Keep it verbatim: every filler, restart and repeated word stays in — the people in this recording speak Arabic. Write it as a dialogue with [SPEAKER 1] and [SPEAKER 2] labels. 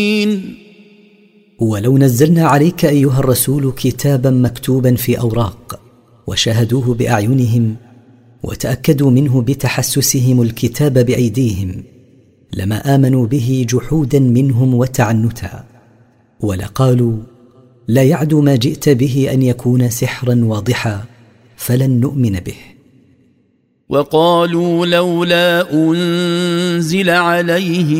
[SPEAKER 1] ولو نزلنا عليك أيها الرسول كتابا مكتوبا في أوراق وشاهدوه بأعينهم وتأكدوا منه بتحسسهم الكتاب بأيديهم لما آمنوا به جحودا منهم وتعنتا، ولقالوا لا يعدو ما جئت به أن يكون سحرا واضحا فلن نؤمن به.
[SPEAKER 2] وقالوا لولا أنزل عليه